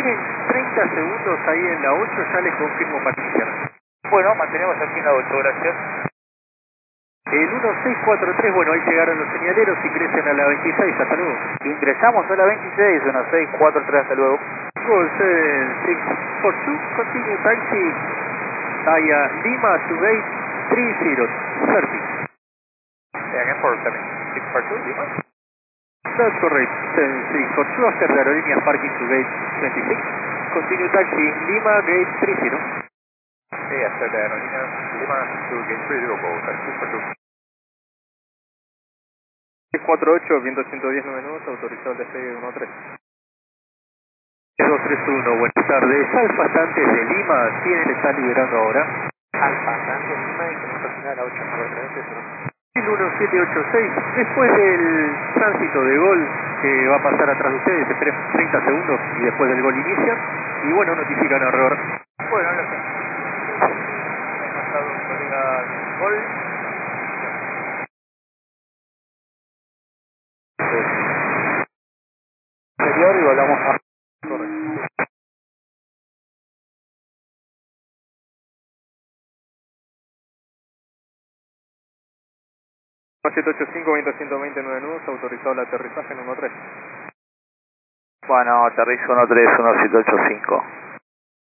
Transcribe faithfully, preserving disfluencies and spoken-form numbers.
Tienen treinta segundos ahí en la ocho, ya les confirmo para iniciar. Bueno, mantenemos aquí en la ocho, gracias. El uno seis cuatro tres, bueno, ahí llegaron los señaleros, ingresen a la veintiséis, hasta luego. Ingresamos a la veintiséis, uno seis cuatro tres, hasta luego. Gol seven six four two, continue taxi via Lima to gate three zero, thirty. Yeah, again for seven six four two, Lima? That's correct, seven six four two, after the aerolíneas parking to gate twenty-six, continue taxi Lima gate three zero. Sí, after the aerolíneas Lima to gate three zero, go seven six four two. seis cuatro ocho, viento ciento diez menús, autorizado el despegue uno tres. dos tres uno, buenas tardes. Alfa Santes de Lima, ¿quién le está liberando ahora? Alfa, Santos, Lima y tenemos al final a ocho nueve tres uno. El uno siete ocho seis, después del tránsito de gol que va a pasar atrás de ustedes, esperen treinta segundos y después del gol inicia. Y bueno, notifican error. Bueno, lo que ha pasado un colega gol. Exterior y volvamos a... Correcto. siete ocho cinco, veinte ciento veinte, nueve nudos, autorizado el aterrizaje en uno tres. Bueno, aterrizo uno tres uno siete ocho cinco.